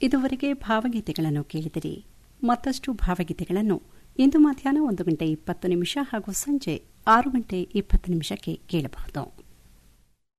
ಇದುವರೆಗೆ ಭಾವಗೀತೆಗಳನ್ನು ಕೇಳಿದಿರಿ. ಮತ್ತಷ್ಟು ಭಾವಗೀತೆಗಳನ್ನು ಇಂದು ಮಧ್ಯಾಹ್ನ 1 ಗಂಟೆ 20 ನಿಮಿಷ ಹಾಗೂ ಸಂಜೆ 6 ಗಂಟೆ 20 ನಿಮಿಷಕ್ಕೆ ಕೇಳಬಹುದು.